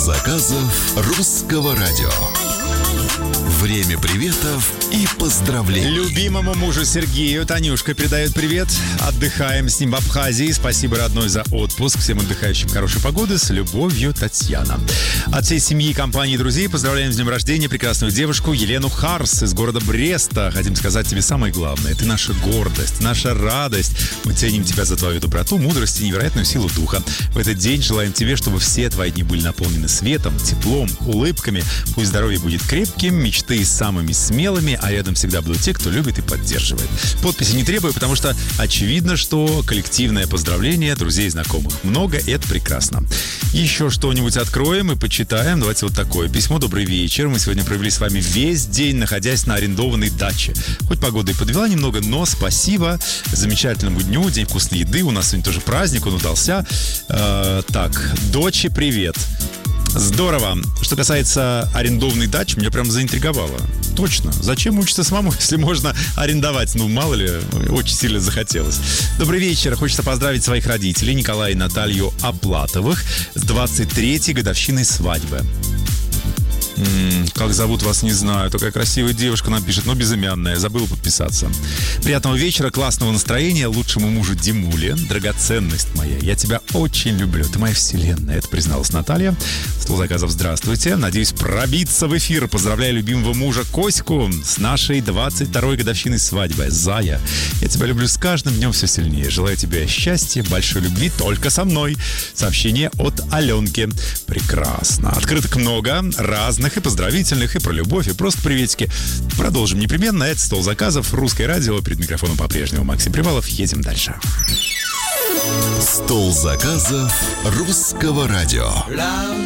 заказов русского радио. Время приветов и поздравлений. Любимому мужу Сергею Танюшка передает привет. Отдыхаем с ним в Абхазии. Спасибо, родной, за отпуск. Всем отдыхающим хорошей погоды. С любовью, Татьяна. От всей семьи, компании и друзей поздравляем с днем рождения прекрасную девушку Елену Харс из города Бреста. Хотим сказать тебе самое главное. Ты наша гордость, наша радость. Мы ценим тебя за твою доброту, мудрость и невероятную силу духа. В этот день желаем тебе, чтобы все твои дни были наполнены светом, теплом, улыбками. Пусть здоровье будет крепким, мечты самыми смелыми, а рядом всегда будут те, кто любит и поддерживает. Подписи не требую, потому что очевидно, что коллективное поздравление друзей и знакомых много, и это прекрасно. Еще что-нибудь откроем и почитаем. Давайте вот такое письмо. Добрый вечер. Мы сегодня провели с вами весь день, находясь на арендованной даче. Хоть погода и подвела немного, но спасибо замечательному дню. День вкусной еды. У нас сегодня тоже праздник, он удался. Так, доче привет. Здорово. Что касается арендованной дачи, меня прям заинтриговало. Точно. Зачем учиться самому, если можно арендовать? Ну, мало ли, очень сильно захотелось. Добрый вечер. Хочется поздравить своих родителей, Николая и Наталью Аплатовых, с 23-й годовщиной свадьбы. Как зовут вас, не знаю. Такая красивая девушка нам пишет, но безымянная. Забыла подписаться. Приятного вечера, классного настроения лучшему мужу Димуле. Драгоценность моя, я тебя очень люблю. Ты моя вселенная. Это призналась Наталья. Стол заказов, здравствуйте. Надеюсь пробиться в эфир. Поздравляю любимого мужа Коську с нашей 22-й годовщиной свадьбы. Зая, я тебя люблю с каждым днем все сильнее. Желаю тебе счастья, большой любви только со мной. Сообщение от Аленки. Прекрасно. Открыток много, разных и поздравительных, и про любовь, и просто приветики. Продолжим непременно. Это «Стол заказов», русское радио. Перед микрофоном по-прежнему Максим Привалов. Едем дальше. «Стол заказов» русского радио.